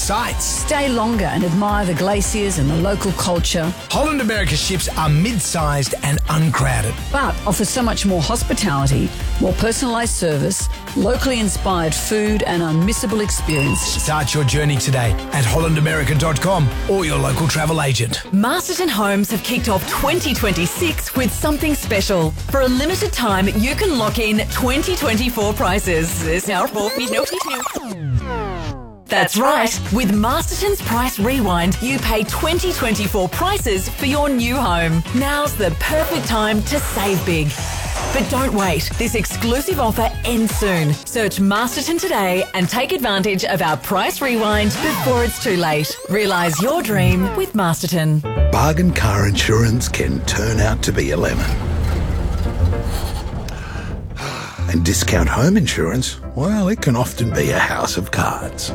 sights. Stay longer and admire the glaciers and the local culture. Holland America ships are mid-sized and uncrowded. But offer so much more hospitality, more personalised service, locally inspired food and unmissable experiences. Start your journey today at hollandamerica.com or your local travel agent. Masterton Homes have kicked off 2026 with something special. For a limited time, you can lock in 2024 prices. That's right. With Masterton's Price Rewind, you pay 2024 prices for your new home. Now's the perfect time to save big. But don't wait. This exclusive offer ends soon. Search Masterton today and take advantage of our Price Rewind before it's too late. Realise your dream with Masterton. Bargain car insurance can turn out to be a lemon. And discount home insurance, well, it can often be a house of cards.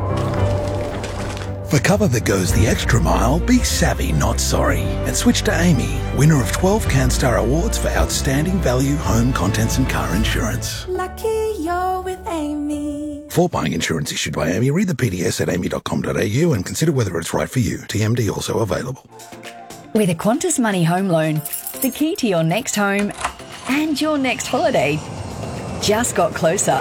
For cover that goes the extra mile, be savvy, not sorry, and switch to Amy, winner of 12 CanStar Awards for outstanding value home contents and car insurance. Lucky you're with Amy. For buying insurance issued by Amy, read the PDS at amy.com.au and consider whether it's right for you. TMD also available. With a Qantas Money Home Loan, the key to your next home and your next holiday just got closer.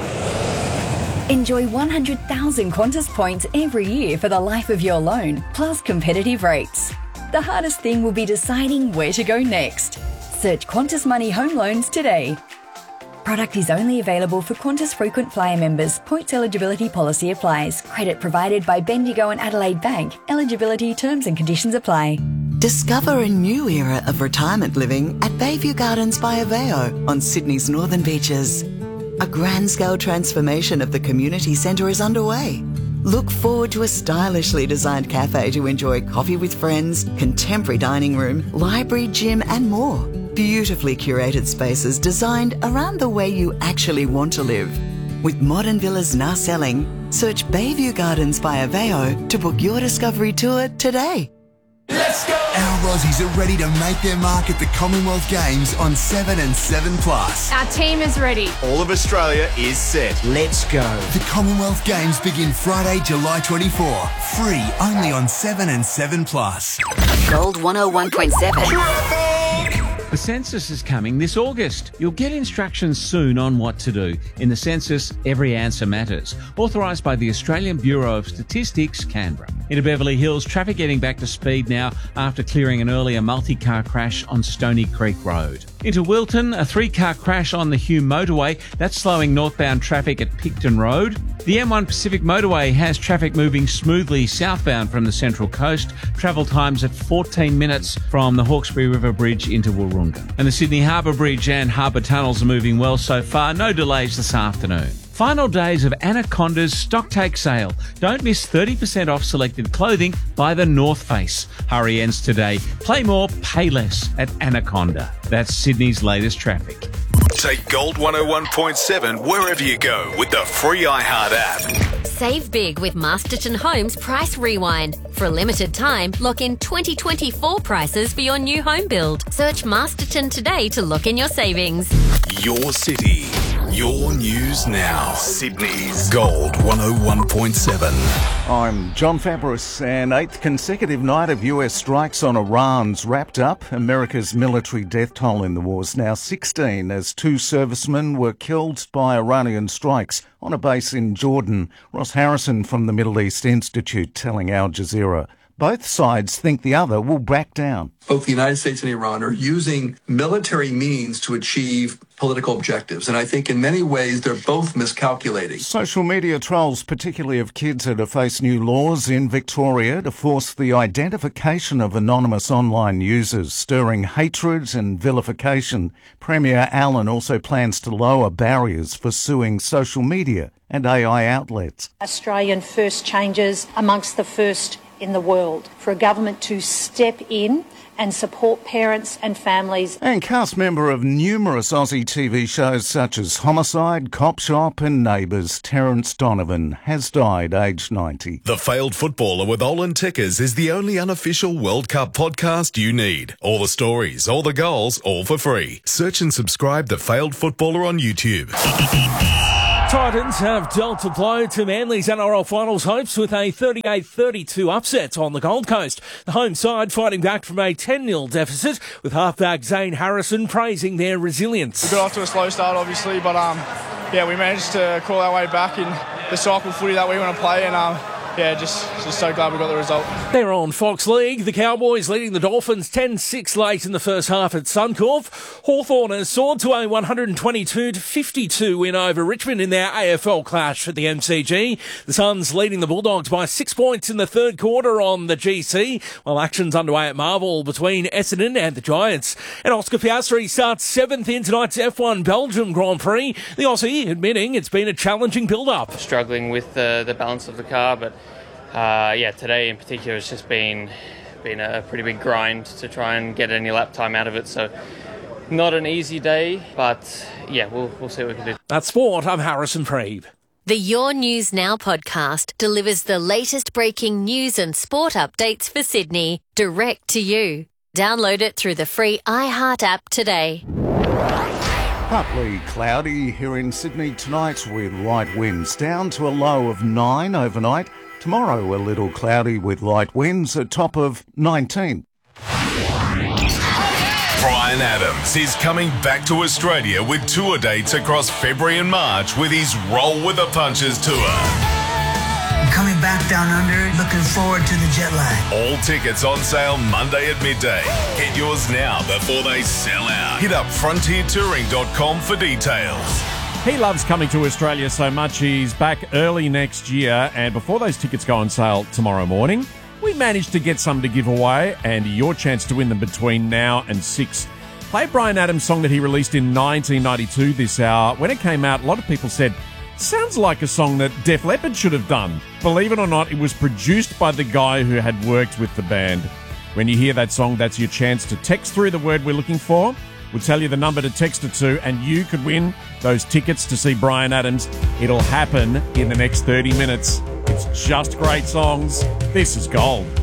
Enjoy 100,000 Qantas points every year for the life of your loan, plus competitive rates. The hardest thing will be deciding where to go next. Search Qantas Money Home Loans today. Product is only available for Qantas frequent flyer members. Points eligibility policy applies. Credit provided by Bendigo and Adelaide Bank. Eligibility terms and conditions apply. Discover a new era of retirement living at Bayview Gardens by Aveo on Sydney's northern beaches. A grand-scale transformation of the community centre is underway. Look forward to a stylishly designed cafe to enjoy coffee with friends, contemporary dining room, library, gym and more. Beautifully curated spaces designed around the way you actually want to live. With modern villas now selling, search Bayview Gardens by Aveo to book your discovery tour today. Let's go! Our Aussies are ready to make their mark at the Commonwealth Games on 7 and 7 Plus. Our team is ready. All of Australia is set. Let's go. The Commonwealth Games begin Friday, July 24. Free only on 7 and 7 Plus. Gold 101.7. The census is coming this August. You'll get instructions soon on what to do. In the census, every answer matters. Authorised by the Australian Bureau of Statistics, Canberra. Into Beverly Hills, traffic getting back to speed now after clearing an earlier multi-car crash on Stony Creek Road. Into Wilton, a 3-car crash on the Hume motorway. That's slowing northbound traffic at Picton Road. The M1 Pacific motorway has traffic moving smoothly southbound from the Central Coast. Travel times at 14 minutes from the Hawkesbury River Bridge into Wurrunga. And the Sydney Harbour Bridge and Harbour Tunnels are moving well so far. No delays this afternoon. Final days of Anaconda's Stocktake sale. Don't miss 30% off selected clothing by the North Face. Hurry ends today. Play more, pay less at Anaconda. That's Sydney's latest traffic. Take Gold 101.7 wherever you go with the free iHeart app. Save big with Masterton Homes Price Rewind. For a limited time, lock in 2024 prices for your new home build. Search Masterton today to lock in your savings. Your city, your news now. Sydney's Gold 101.7. I'm John Fabris. An 8th consecutive night of US strikes on Iran's wrapped up. America's military death toll in the war is now 16 as 2 servicemen were killed by Iranian strikes on a base in Jordan. Ross Harrison from the Middle East Institute telling Al Jazeera. Both sides think the other will back down. Both the United States and Iran are using military means to achieve political objectives. And I think in many ways they're both miscalculating. Social media trolls, particularly of kids, are to face new laws in Victoria to force the identification of anonymous online users, stirring hatred and vilification. Premier Allen also plans to lower barriers for suing social media and AI outlets. Australian first changes amongst the first in the world for a government to step in and support parents and families. And cast member of numerous Aussie TV shows such as Homicide, Cop Shop and Neighbours, Terence Donovan has died aged 90. The Failed Footballer with Olin Tickers is the only unofficial World Cup podcast you need. All the stories, all the goals, all for free. Search and subscribe The Failed Footballer on YouTube. Titans have dealt a blow to Manly's NRL Finals hopes with a 38-32 upset on the Gold Coast. The home side fighting back from a 10-0 deficit, with halfback Zane Harrison praising their resilience. We got off to a slow start, obviously, but we managed to crawl our way back in the cycle footy that we want to play, and just so glad we got the result. They're on Fox League. The Cowboys leading the Dolphins 10-6 late in the first half at Suncorp. Hawthorn has soared to a 122-52 win over Richmond in their AFL clash at the MCG. The Suns leading the Bulldogs by 6 points in the third quarter on the GC, while action's underway at Marvel between Essendon and the Giants. And Oscar Piastri starts 7th in tonight's F1 Belgium Grand Prix. The Aussie admitting it's been a challenging build-up. Struggling with the balance of the car, but today in particular it's just been a pretty big grind to try and get any lap time out of it. So not an easy day, but we'll see what we can do. That's sport. I'm Harrison Preeb. The Your News Now podcast delivers the latest breaking news and sport updates for Sydney direct to you. Download it through the free iHeart app today. Partly cloudy here in Sydney tonight with light winds, down to a low of 9 overnight. Tomorrow a little cloudy with light winds, a top of 19. Bryan Adams is coming back to Australia with tour dates across February and March with his Roll with the Punches tour. I'm coming back down under, looking forward to the jet lag. All tickets on sale Monday at midday. Get yours now before they sell out. Hit up frontiertouring.com for details. He loves coming to Australia so much he's back early next year, and before those tickets go on sale tomorrow morning, we managed to get some to give away, and your chance to win them between now and 6. Play Bryan Adams' song that he released in 1992 this hour. When it came out, a lot of people said, sounds like a song that Def Leppard should have done. Believe it or not, it was produced by the guy who had worked with the band. When you hear that song, that's your chance to text through the word we're looking for. We'll tell you the number to text it to, and you could win those tickets to see Bryan Adams. It'll happen in the next 30 minutes. It's just great songs. This is gold.